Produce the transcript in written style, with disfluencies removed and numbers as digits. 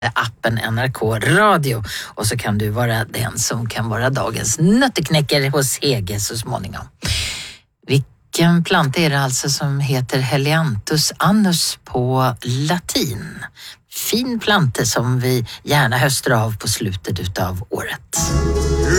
appen NRK Radio, och så kan du vara den som kan vara dagens nötteknäckare hos Hege så småningom. Vilken planta är det alltså som heter Helianthus annus på latin? Fin planta som vi gärna höstar av på slutet utav året.